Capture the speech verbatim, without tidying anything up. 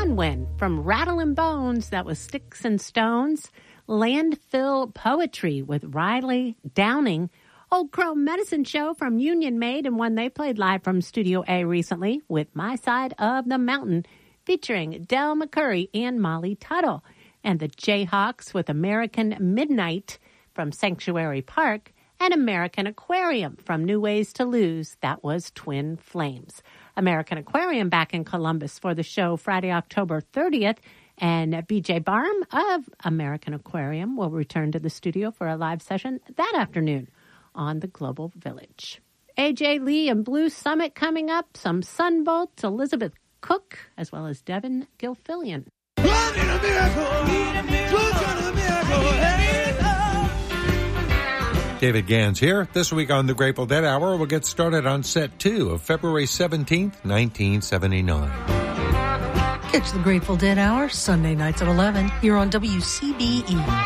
Win from Rattlin' Bones. That was Sticks and Stones. Landfill Poetry with Riley Downing. Old Crow Medicine Show from Union Made, and one they played live from Studio A recently with My Side of the Mountain, featuring Del McCurry and Molly Tuttle. And the Jayhawks with American Midnight from Sanctuary Park, and American Aquarium from New Ways to Lose. That was Twin Flames. American Aquarium back in Columbus for the show Friday, October thirtieth. And B J Barham of American Aquarium will return to the studio for a live session that afternoon on the Global Village. A J Lee and Blue Summit coming up. Some Sunbolt, Elizabeth Cook, as well as Devin Gilfillian. David Gans here. This week on the Grateful Dead Hour, we'll get started on set two of February seventeenth, nineteen seventy-nine. Catch the Grateful Dead Hour Sunday nights at eleven here on W C B E.